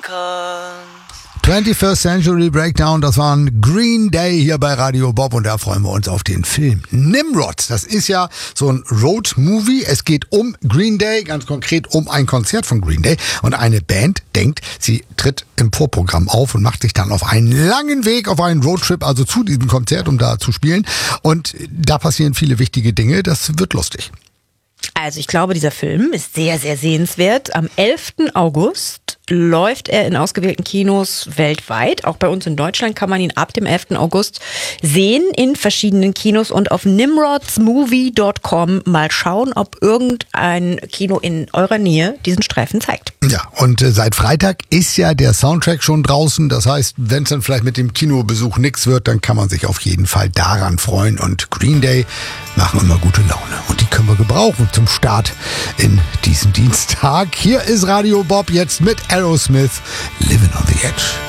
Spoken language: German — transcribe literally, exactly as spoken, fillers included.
kannst. twenty-first Century Breakdown, das war ein Green Day hier bei Radio Bob und da freuen wir uns auf den Film Nimrod. Das ist ja so ein Road-Movie. Es geht um Green Day, ganz konkret um ein Konzert von Green Day. Und eine Band denkt, sie tritt im Vorprogramm auf und macht sich dann auf einen langen Weg, auf einen Roadtrip, also zu diesem Konzert, um da zu spielen. Und da passieren viele wichtige Dinge. Das wird lustig. Also ich glaube, dieser Film ist sehr, sehr sehenswert. Am elften August läuft er in ausgewählten Kinos weltweit. Auch bei uns in Deutschland kann man ihn ab dem elften August sehen in verschiedenen Kinos und auf nimrodsmovie Punkt com mal schauen, ob irgendein Kino in eurer Nähe diesen Streifen zeigt. Ja, und äh, seit Freitag ist ja der Soundtrack schon draußen. Das heißt, wenn es dann vielleicht mit dem Kinobesuch nichts wird, dann kann man sich auf jeden Fall daran freuen. Und Green Day machen immer gute Laune. Und die können wir gebrauchen zum Start in diesen Dienstag. Hier ist Radio Bob jetzt mit Aerosmith, Living on the Edge.